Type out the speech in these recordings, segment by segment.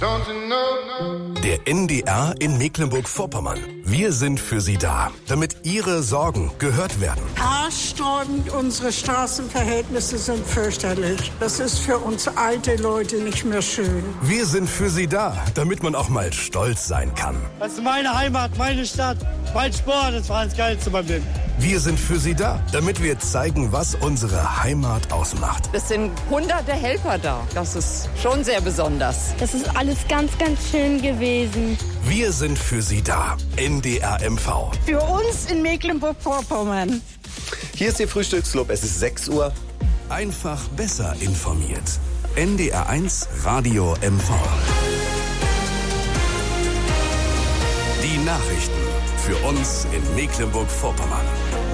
Der NDR in Mecklenburg-Vorpommern. Wir sind für Sie da, damit Ihre Sorgen gehört werden. Haarsträubend, unsere Straßenverhältnisse sind fürchterlich. Das ist für uns alte Leute nicht mehr schön. Wir sind für Sie da, damit man auch mal stolz sein kann. Das ist meine Heimat, meine Stadt, mein Sport, das war das Geilste beim Leben. Wir sind für Sie da, damit wir zeigen, was unsere Heimat ausmacht. Es sind hunderte Helfer da. Das ist schon sehr besonders. Das ist alles ganz, ganz schön gewesen. Wir sind für Sie da. NDR MV. Für uns in Mecklenburg-Vorpommern. Hier ist Ihr Frühstücksclub. Es ist 6 Uhr. Einfach besser informiert. NDR 1 Radio MV. Die Nachrichten für uns in Mecklenburg-Vorpommern.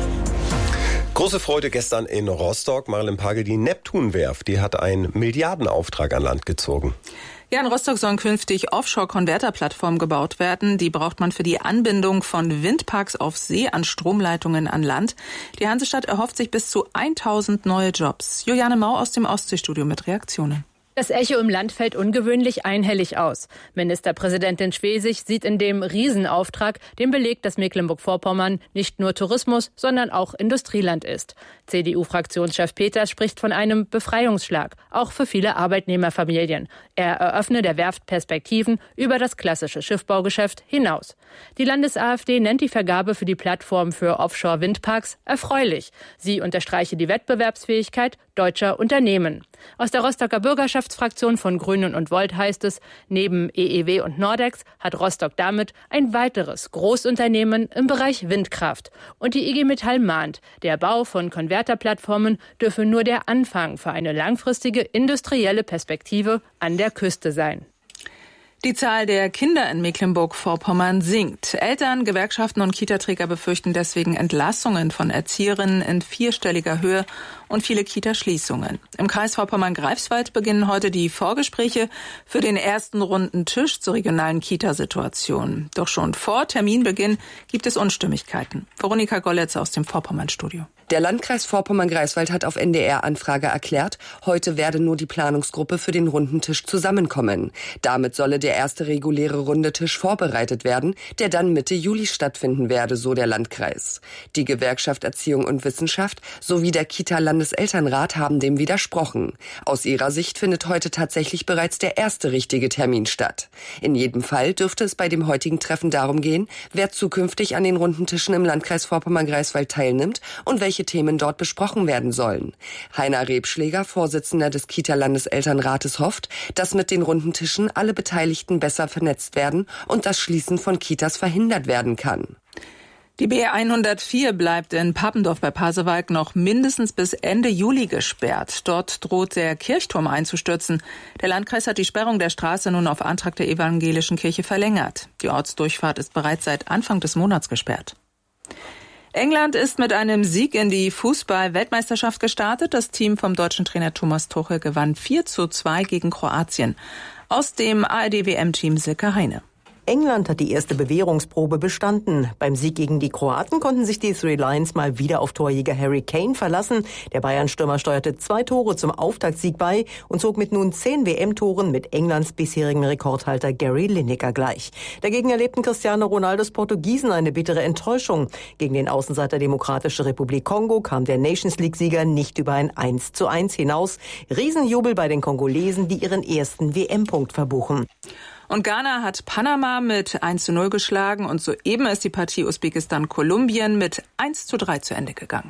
Große Freude gestern in Rostock. Marlen Pagel, die Neptunwerft, die hat einen Milliardenauftrag an Land gezogen. Ja, in Rostock sollen künftig Offshore-Konverterplattformen gebaut werden. Die braucht man für die Anbindung von Windparks auf See an Stromleitungen an Land. Die Hansestadt erhofft sich bis zu 1000 neue Jobs. Juliane Mau aus dem Ostseestudio mit Reaktionen. Das Echo im Land fällt ungewöhnlich einhellig aus. Ministerpräsidentin Schwesig sieht in dem Riesenauftrag den Beleg, dass Mecklenburg-Vorpommern nicht nur Tourismus, sondern auch Industrieland ist. CDU-Fraktionschef Peters spricht von einem Befreiungsschlag, auch für viele Arbeitnehmerfamilien. Er eröffne der Werft Perspektiven über das klassische Schiffbaugeschäft hinaus. Die Landes-AfD nennt die Vergabe für die Plattform für Offshore-Windparks erfreulich. Sie unterstreiche die Wettbewerbsfähigkeit deutscher Unternehmen. Aus der Rostocker Bürgerschaftsfraktion von Grünen und Volt heißt es, neben EEW und Nordex hat Rostock damit ein weiteres Großunternehmen im Bereich Windkraft. Und die IG Metall mahnt, der Bau von Konverterplattformen dürfe nur der Anfang für eine langfristige industrielle Perspektive an der Küste sein. Die Zahl der Kinder in Mecklenburg-Vorpommern sinkt. Eltern, Gewerkschaften und Kitaträger befürchten deswegen Entlassungen von Erzieherinnen in 4-stelliger Höhe und viele Kitaschließungen. Im Kreis Vorpommern-Greifswald beginnen heute die Vorgespräche für den ersten runden Tisch zur regionalen Kitasituation. Doch schon vor Terminbeginn gibt es Unstimmigkeiten. Veronika Golletz aus dem Vorpommern-Studio. Der Landkreis Vorpommern-Greifswald hat auf NDR-Anfrage erklärt, heute werde nur die Planungsgruppe für den runden Tisch zusammenkommen. Damit solle der erste reguläre runde Tisch vorbereitet werden, der dann Mitte Juli stattfinden werde, so der Landkreis. Die Gewerkschaft Erziehung und Wissenschaft sowie der Kita-Landeselternrat haben dem widersprochen. Aus ihrer Sicht findet heute tatsächlich bereits der erste richtige Termin statt. In jedem Fall dürfte es bei dem heutigen Treffen darum gehen, wer zukünftig an den runden Tischen im Landkreis Vorpommern-Greifswald teilnimmt und welche Themen dort besprochen werden sollen. Heiner Rebschläger, Vorsitzender des Kita-Landeselternrates, hofft, dass mit den runden Tischen alle Beteiligten besser vernetzt werden und das Schließen von Kitas verhindert werden kann. Die B 104 bleibt in Pappendorf bei Pasewalk noch mindestens bis Ende Juli gesperrt. Dort droht der Kirchturm einzustürzen. Der Landkreis hat die Sperrung der Straße nun auf Antrag der evangelischen Kirche verlängert. Die Ortsdurchfahrt ist bereits seit Anfang des Monats gesperrt. England ist mit einem Sieg in die Fußball-Weltmeisterschaft gestartet. Das Team vom deutschen Trainer Thomas Tuchel gewann 4:2 gegen Kroatien. Aus dem ARD-WM-Team Silke Heine. England hat die erste Bewährungsprobe bestanden. Beim Sieg gegen die Kroaten konnten sich die Three Lions mal wieder auf Torjäger Harry Kane verlassen. Der Bayern-Stürmer steuerte 2 Tore zum Auftaktsieg bei und zog mit nun 10 WM-Toren mit Englands bisherigen Rekordhalter Gary Lineker gleich. Dagegen erlebten Cristiano Ronaldos Portugiesen eine bittere Enttäuschung. Gegen den Außenseiter Demokratische Republik Kongo kam der Nations League-Sieger nicht über ein 1:1 hinaus. Riesenjubel bei den Kongolesen, die ihren ersten WM-Punkt verbuchen. Und Ghana hat Panama mit 1:0 geschlagen und soeben ist die Partie Usbekistan-Kolumbien mit 1:3 zu Ende gegangen.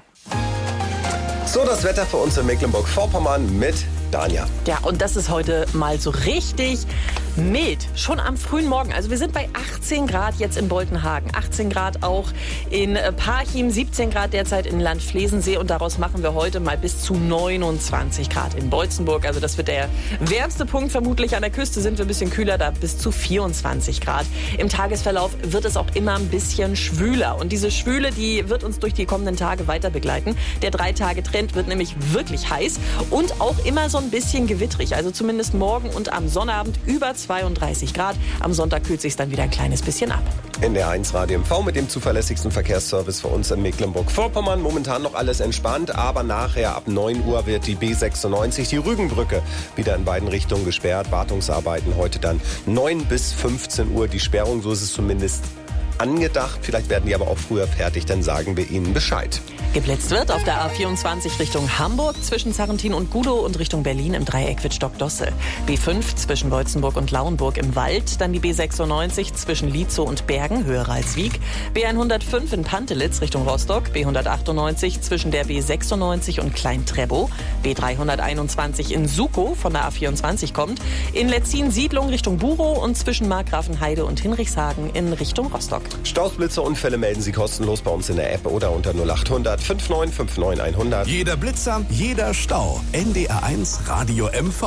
So, das Wetter für uns in Mecklenburg-Vorpommern mit Dania. Ja, und das ist heute mal so richtig mild. Schon am frühen Morgen. Also wir sind bei 18 Grad jetzt in Boltenhagen. 18 Grad auch in Parchim, 17 Grad derzeit in Landflesensee. Und daraus machen wir heute mal bis zu 29 Grad in Beutzenburg. Also das wird der wärmste Punkt vermutlich. An der Küste sind wir ein bisschen kühler, da bis zu 24 Grad. Im Tagesverlauf wird es auch immer ein bisschen schwüler. Und diese Schwüle, die wird uns durch die kommenden Tage weiter begleiten. Der 3-Tage-Trend wird nämlich wirklich heiß und auch immer so so ein bisschen gewittrig, also zumindest morgen und am Sonnabend über 32 Grad. Am Sonntag kühlt sich dann wieder ein kleines bisschen ab. NDR 1 Radio MV mit dem zuverlässigsten Verkehrsservice für uns in Mecklenburg-Vorpommern. Momentan noch alles entspannt, aber nachher ab 9 Uhr wird die B96, die Rügenbrücke, wieder in beiden Richtungen gesperrt. Wartungsarbeiten heute dann 9 bis 15 Uhr die Sperrung, so ist es zumindest angedacht. Vielleicht werden die aber auch früher fertig, dann sagen wir Ihnen Bescheid. Geblitzt wird auf der A24 Richtung Hamburg zwischen Sarrentin und Gudow und Richtung Berlin im Dreieck Wittstock-Dosse. B5 zwischen Beutzenburg und Lauenburg im Wald, dann die B96 zwischen Lietzow und Bergen, höher Ralswiek, B105 in Pantelitz Richtung Rostock, B198 zwischen der B96 und Klein-Trebow, B321 in Sukow von der A24 kommt, in Letzin-Siedlung Richtung Burow und zwischen Markgrafenheide und Hinrichshagen in Richtung Rostock. Staus, Blitzer, Unfälle melden Sie kostenlos bei uns in der App oder unter 0800 59 59 100. Jeder Blitzer, jeder Stau. NDR 1 Radio MV.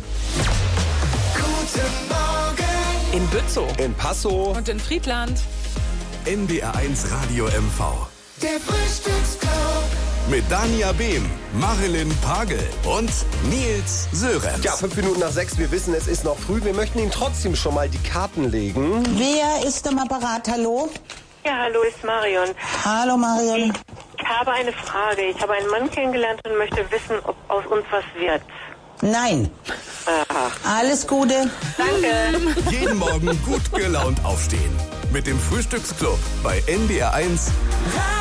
Guten Morgen. In Bützow, in Passow und in Friedland. NDR 1 Radio MV. Der Frühstücksclub. Mit Dania Behm, Marilyn Pagel und Nils Sörenz. Ja, 5 Minuten nach 6. Wir wissen, es ist noch früh. Wir möchten Ihnen trotzdem schon mal die Karten legen. Wer ist am Apparat? Hallo? Ja, hallo, ist Marion. Hallo, Marion. Ich habe eine Frage. Ich habe einen Mann kennengelernt und möchte wissen, ob aus uns was wird. Nein. Aha. Alles Gute. Danke. Jeden Morgen gut gelaunt aufstehen. Mit dem Frühstücksclub bei NDR 1.